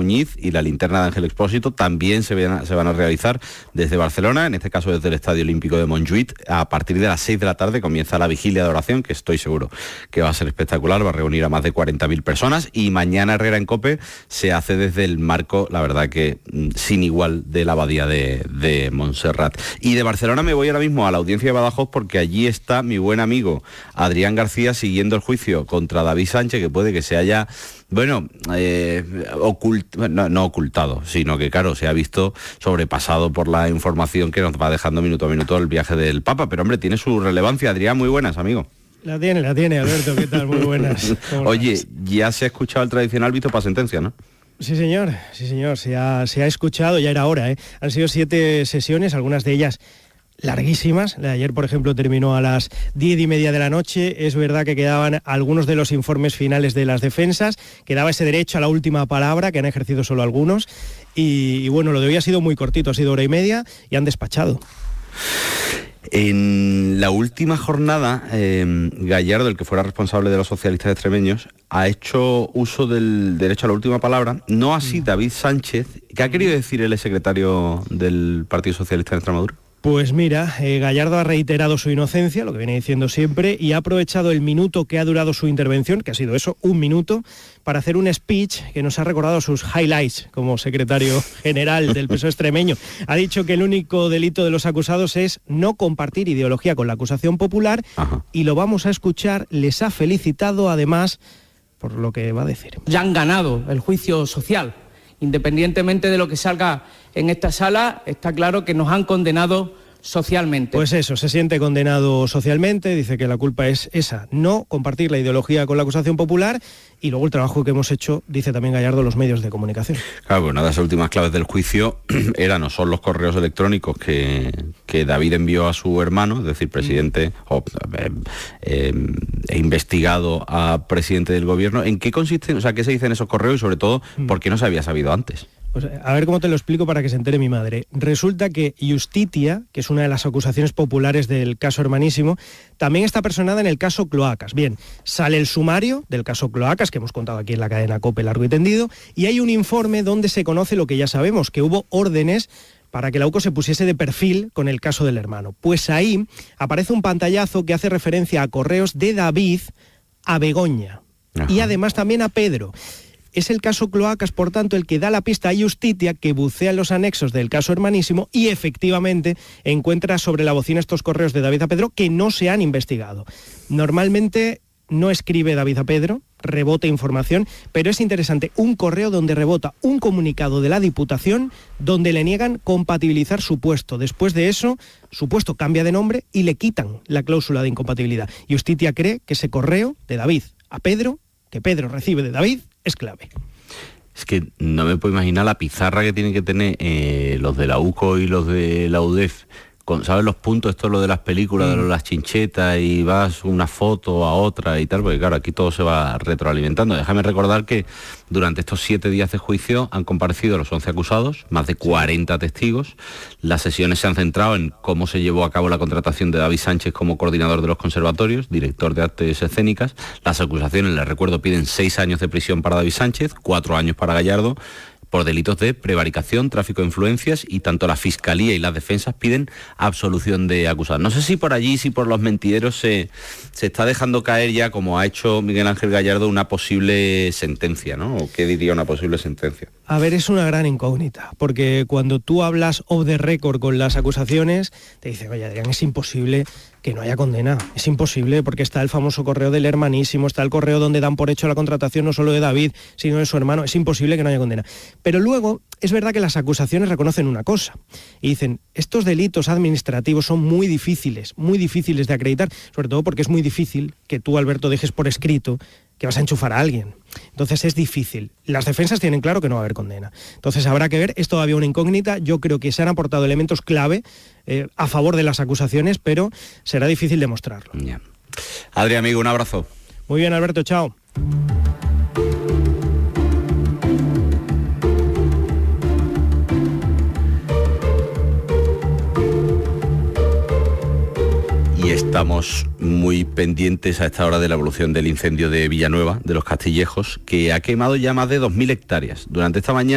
Muñiz y la linterna de Ángel Expósito también se van a realizar desde Barcelona, en este caso desde el Estadio Olímpico de Montjuïc. A partir de las 6 de la tarde comienza la vigilia de oración, que estoy seguro que va a ser espectacular, va a reunir a más de 40.000 personas, y mañana Herrera en COPE se hace desde el marco, la verdad que sin igual, de la abadía de Montserrat. Y de Barcelona me voy ahora mismo a la Audiencia de Badajoz, porque allí está mi buen amigo Adrián García siguiendo el juicio contra David Sánchez, que puede que se haya, no ocultado, sino que claro, se ha visto sobrepasado por la información que nos va dejando minuto a minuto el viaje del Papa. Pero hombre, tiene su relevancia. Adrián, muy buenas, amigo. La tiene, Alberto, ¿qué tal? Muy buenas. Oye, ya se ha escuchado el tradicional visto para sentencia, ¿no? Sí, señor, se ha escuchado, ya era hora, ¿eh? Han sido 7 sesiones, algunas de ellas larguísimas. La de ayer, por ejemplo, terminó a las 10:30 de la noche. Es verdad que quedaban algunos de los informes finales de las defensas, quedaba ese derecho a la última palabra, que han ejercido solo algunos, y bueno, lo de hoy ha sido muy cortito, ha sido 1:30 y han despachado. En la última jornada, Gallardo, el que fuera responsable de los socialistas extremeños, ha hecho uso del derecho a la última palabra, no así David Sánchez. ¿Qué ha querido decir el secretario del Partido Socialista en Extremadura? Pues mira, Gallardo ha reiterado su inocencia, lo que viene diciendo siempre, y ha aprovechado el minuto que ha durado su intervención, que ha sido eso, 1 minuto, para hacer un speech que nos ha recordado sus highlights como secretario general del PSOE extremeño. Ha dicho que el único delito de los acusados es no compartir ideología con la acusación popular. Ajá. Y lo vamos a escuchar. Les ha felicitado además por lo que va a decir. Ya han ganado el juicio social. Independientemente de lo que salga en esta sala, está claro que nos han condenado socialmente. Pues eso, se siente condenado socialmente, dice que la culpa es esa, no compartir la ideología con la acusación popular, y luego el trabajo que hemos hecho, dice también Gallardo, los medios de comunicación. Claro, pues una de las últimas claves del juicio son los correos electrónicos que David envió a su hermano, es decir, presidente investigado a presidente del gobierno. ¿En qué consisten, qué se dice en esos correos y sobre todo, por qué no se había sabido antes? Pues a ver cómo te lo explico para que se entere mi madre. Resulta que Justitia, que es una de las acusaciones populares del caso Hermanísimo, también está personada en el caso Cloacas. Bien, sale el sumario del caso Cloacas, que hemos contado aquí en la cadena COPE largo y tendido, y hay un informe donde se conoce lo que ya sabemos, que hubo órdenes para que la UCO se pusiese de perfil con el caso del hermano. Pues ahí aparece un pantallazo que hace referencia a correos de David a Begoña. Ajá. Y además también a Pedro. Es el caso Cloacas, por tanto, el que da la pista a Justitia, que bucea en los anexos del caso Hermanísimo y efectivamente encuentra sobre la bocina estos correos de David a Pedro que no se han investigado. Normalmente no escribe David a Pedro, rebota información, pero es interesante, un correo donde rebota un comunicado de la Diputación donde le niegan compatibilizar su puesto. Después de eso, su puesto cambia de nombre y le quitan la cláusula de incompatibilidad. Justitia cree que ese correo de David a Pedro, que Pedro recibe de David, es clave. Es que no me puedo imaginar la pizarra que tienen que tener los de la UCO y los de la UDEF, ¿sabes los puntos? Esto es lo de las películas, de las chinchetas, y vas una foto a otra y tal, porque claro, aquí todo se va retroalimentando. Déjame recordar que durante estos 7 días de juicio han comparecido los 11 acusados, más de 40 testigos. Las sesiones se han centrado en cómo se llevó a cabo la contratación de David Sánchez como coordinador de los conservatorios, director de artes escénicas. Las acusaciones, les recuerdo, piden 6 años de prisión para David Sánchez, 4 años para Gallardo, por delitos de prevaricación, tráfico de influencias, y tanto la Fiscalía y las defensas piden absolución de acusados. No sé si por allí, si por los mentideros se está dejando caer ya, como ha hecho Miguel Ángel Gallardo, una posible sentencia, ¿no? ¿O qué diría una posible sentencia? A ver, es una gran incógnita, porque cuando tú hablas off the record con las acusaciones, te dicen, oye, Adrián, es imposible que no haya condena, es imposible, porque está el famoso correo del Hermanísimo, está el correo donde dan por hecho la contratación no solo de David, sino de su hermano, es imposible que no haya condena. Pero luego, es verdad que las acusaciones reconocen una cosa, y dicen, estos delitos administrativos son muy difíciles de acreditar, sobre todo porque es muy difícil que tú, Alberto, dejes por escrito que vas a enchufar a alguien. Entonces es difícil. Las defensas tienen claro que no va a haber condena. Entonces habrá que ver, es todavía una incógnita. Yo creo que se han aportado elementos clave a favor de las acusaciones, pero será difícil demostrarlo. Yeah. Adri, amigo, un abrazo. Muy bien, Alberto, chao. Y estamos muy pendientes a esta hora de la evolución del incendio de Villanueva, de los Castillejos, que ha quemado ya más de 2.000 hectáreas. Durante esta mañana